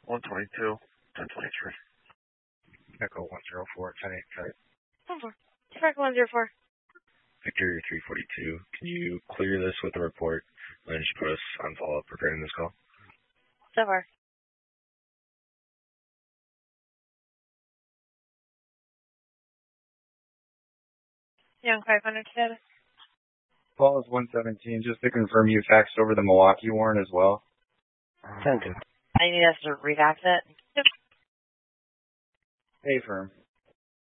122, 1023. Echo 104, 1083. 104. Traffic 104. Victor 342. Can you clear this with a report and just put us on follow-up regarding this call? So far. Young 500 status. Call is 117. Just to confirm, you faxed over the Milwaukee warrant as well? Sent it. I need us to refax it. Hey, firm.